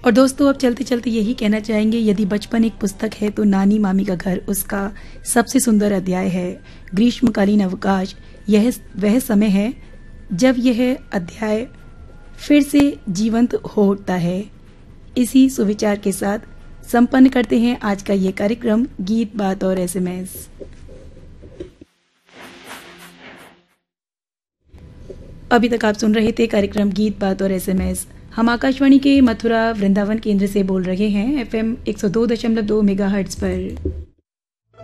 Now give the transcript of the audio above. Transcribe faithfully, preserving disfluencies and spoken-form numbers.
और दोस्तों अब चलते चलते यही कहना चाहेंगे, यदि बचपन एक पुस्तक है तो नानी मामी का घर उसका सबसे सुंदर अध्याय है। ग्रीष्मकालीन अवकाश यह वह समय है जब यह अध्याय फिर से जीवंत हो उठता है। इसी सुविचार के साथ संपन्न करते हैं आज का ये कार्यक्रम गीत बात और एसएमएस। अभी तक आप सुन रहे थे कार्यक्रम गीत बात और एसएमएस। हम आकाशवाणी के मथुरा वृंदावन केंद्र से बोल रहे हैं एफएम एक सौ दो दशमलव दो मेगाहर्ट्ज पर।